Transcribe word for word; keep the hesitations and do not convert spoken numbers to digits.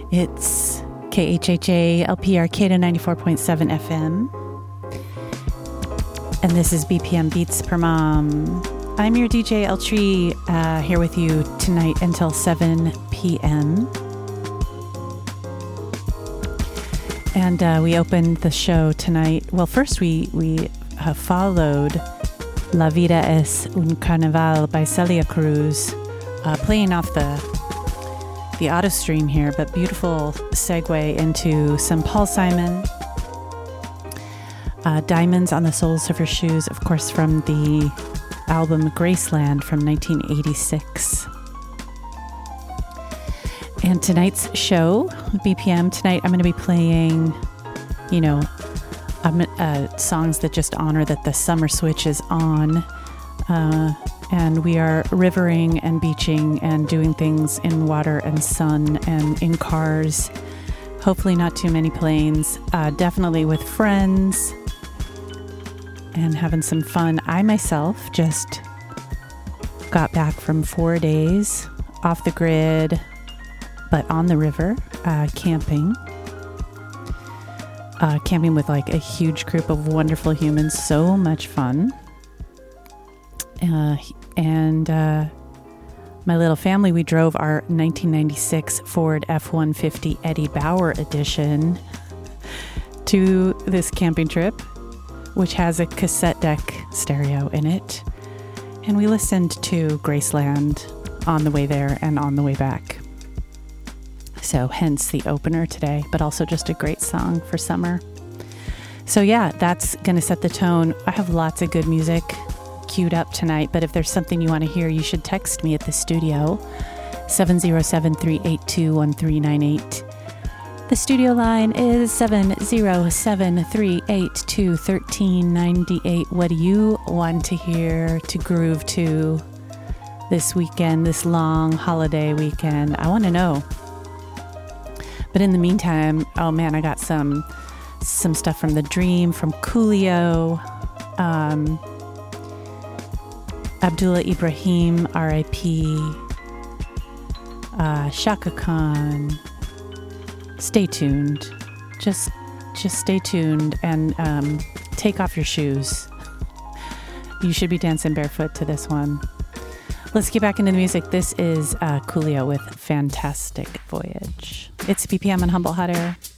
It's K H H A L P Arcata ninety-four point seven F M. And this is B P M Beats Per Mom. I'm your D J Eltree, uh, here with you tonight until seven p.m. And uh, we opened the show tonight. Well, first we, we uh, followed La Vida es un Carnaval by Celia Cruz, uh, playing off the the auto stream here, but beautiful segue into some Paul Simon. Uh, Diamonds on the Soles of Her Shoes, of course, from the album Graceland from nineteen eighty-six. And tonight's show, B P M, tonight I'm going to be playing, you know, um, uh, songs that just honor that the summer switch is on. Uh, and we are rivering and beaching and doing things in water and sun and in cars. Hopefully not too many planes. Uh, definitely with friends and having some fun. I myself just got back from four days off the grid, but on the river, uh, camping. Uh, camping with like a huge group of wonderful humans. So much fun. Uh, and uh, my little family, we drove our nineteen ninety-six Ford F one fifty Eddie Bauer edition to this camping trip, which has a cassette deck stereo in it. And we listened to Graceland on the way there and on the way back. So hence the opener today, but also just a great song for summer. So yeah, that's going to set the tone. I have lots of good music queued up tonight, but if there's something you want to hear, you should text me at the studio, seven zero seven, three eight two, one three nine eight. The studio line is seven zero seven, three eight two, one three nine eight. What do you want to hear to groove to this weekend, this long holiday weekend? I want to know. But in the meantime, oh man, I got some some stuff from The Dream, from Coolio, um, Abdullah Ibrahim, R I P, uh, Shaka Khan. Stay tuned. Just just stay tuned and um, take off your shoes. You should be dancing barefoot to this one. Let's get back into the music. This is uh, Coolio with Fantastic Voyage. It's B P M on Humble Hot Air.